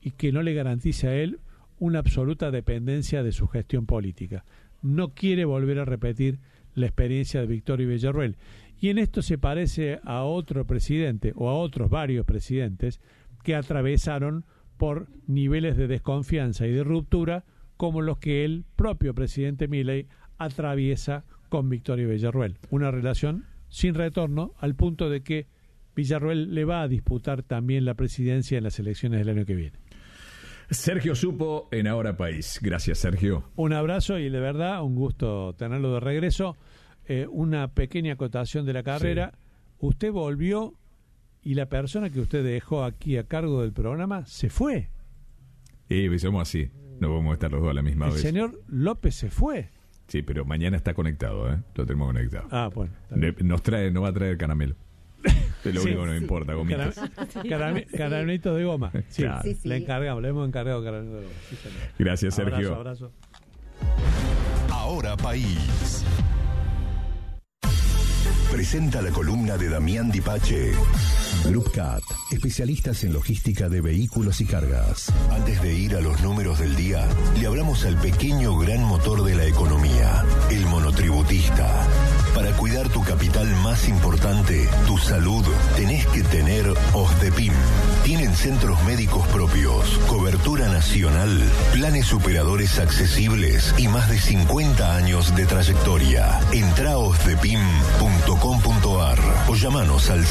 y que no le garantice a él una absoluta dependencia de su gestión política. No quiere volver a repetir la experiencia de Victorio Villarruel. Y en esto se parece a otro presidente, o a otros varios presidentes, que atravesaron por niveles de desconfianza y de ruptura, como los que el propio presidente Milei atraviesa con Victorio Villarruel. Una relación sin retorno, al punto de que Villarruel le va a disputar también la presidencia en las elecciones del año que viene. Sergio Supo en Ahora País. Gracias, Sergio. Un abrazo y de verdad un gusto tenerlo de regreso. Una pequeña acotación de la carrera. Sí. Usted volvió y la persona que usted dejó aquí a cargo del programa se fue. Somos así. No podemos estar los dos a la misma vez. El señor López se fue. Sí, pero mañana está conectado, ¿eh? Lo tenemos conectado. Bueno. Nos va a traer caramelo. Es lo único que nos importa, gomitas. Caramelitos de goma. Sí, claro. Sí. Le hemos encargado caramelitos de goma. Sí, gracias, Sergio. Abrazo. Ahora País presenta la columna de Damián Di Pace. Group Cat, especialistas en logística de vehículos y cargas. Antes de ir a los números del día, le hablamos al pequeño gran motor de la economía, el monotributista. Para cuidar tu capital más importante, tu salud, tenés que tener OSDEPIM. Tienen centros médicos propios, cobertura nacional, planes superadores accesibles y más de 50 años de trayectoria. Entrá a osdepim.com.ar o llamanos al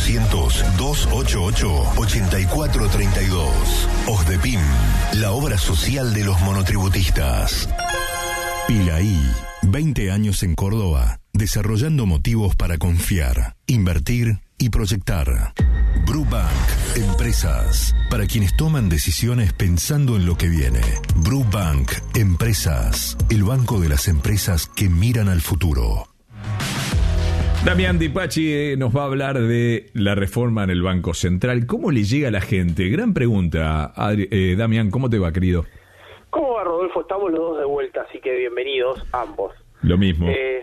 0800-288-8432. OSDEPIM, la obra social de los monotributistas. Pilaí, 20 años en Córdoba, desarrollando motivos para confiar, invertir y proyectar. Brubank, empresas, para quienes toman decisiones pensando en lo que viene. Brubank, empresas, el banco de las empresas que miran al futuro. Damián Di Pace nos va a hablar de la reforma en el Banco Central. ¿Cómo le llega a la gente? Gran pregunta. Damián, ¿cómo te va, querido? ¿Cómo va, Rodolfo? Estamos los dos de vuelta, así que bienvenidos ambos. Lo mismo.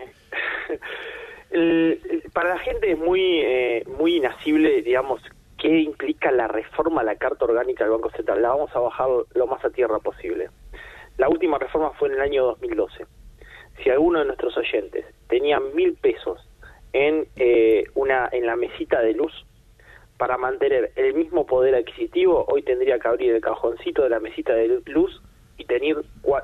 Para la gente es muy inasible, digamos, qué implica la reforma a la Carta Orgánica del Banco Central. La vamos a bajar lo más a tierra posible. La última reforma fue en el año 2012. Si alguno de nuestros oyentes tenía 1.000 pesos en la mesita de luz, para mantener el mismo poder adquisitivo, hoy tendría que abrir el cajoncito de la mesita de luz y tener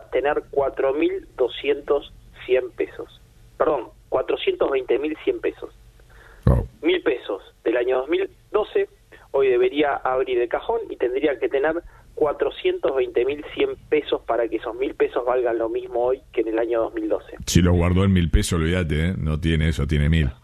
4.200 pesos. Perdón, 420.100 pesos. Oh. 1.000 pesos del año 2012, hoy debería abrir el cajón y tendría que tener 420.100 pesos para que esos 1.000 pesos valgan lo mismo hoy que en el año 2012. Si lo guardó en 1.000 pesos, olvídate, ¿eh? No tiene eso, tiene 1.000.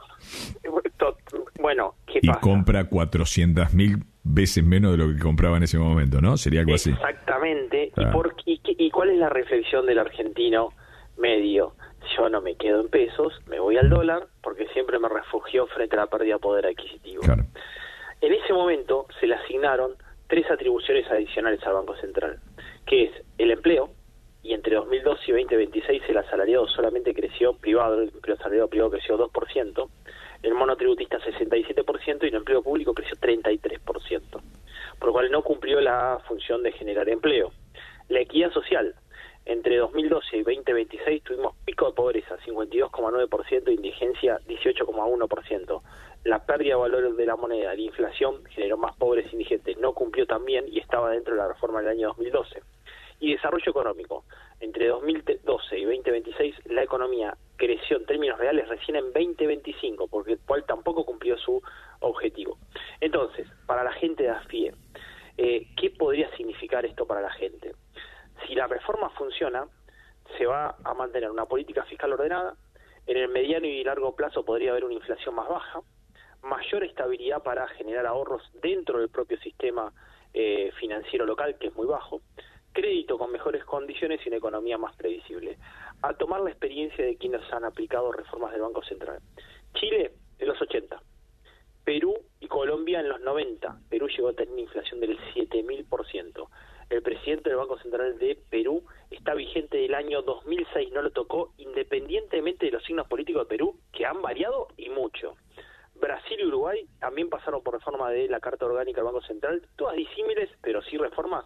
Bueno, ¿qué y pasa? Compra 400.000 veces menos de lo que compraba en ese momento, ¿no? Sería algo así. Exactamente. Ah. ¿Y cuál es la reflexión del argentino medio? Yo no me quedo en pesos, me voy al dólar, porque siempre me refugió frente a la pérdida de poder adquisitivo. Claro. En ese momento se le asignaron 3 atribuciones adicionales al Banco Central, que es el empleo, y entre 2012 y 2026 el asalariado solamente creció privado, el asalariado privado creció 2%, el monotributista 67% y el empleo público creció 33%, por lo cual no cumplió la función de generar empleo. La equidad social, entre 2012 y 2026 tuvimos pico de pobreza, 52,9%, indigencia 18,1%. La pérdida de valor de la moneda, la inflación generó más pobres indigentes, no cumplió también y estaba dentro de la reforma del año 2012. Y desarrollo económico, entre 2012 y 2026 la economía creció en términos reales recién en 2025, porque el cual tampoco cumplió su objetivo. Entonces, para la gente de a pie, ¿qué podría significar esto para la gente? Si la reforma funciona, se va a mantener una política fiscal ordenada, en el mediano y largo plazo podría haber una inflación más baja, mayor estabilidad para generar ahorros dentro del propio sistema financiero local, que es muy bajo, crédito con mejores condiciones y una economía más previsible. A tomar la experiencia de quienes han aplicado reformas del Banco Central. Chile en los 80, Perú y Colombia en los 90. Perú llegó a tener una inflación del 7.000%. El presidente del Banco Central de Perú está vigente del año 2006, no lo tocó, independientemente de los signos políticos de Perú, que han variado y mucho. Brasil y Uruguay también pasaron por reforma de la Carta Orgánica del Banco Central, todas disímiles, pero sí reformas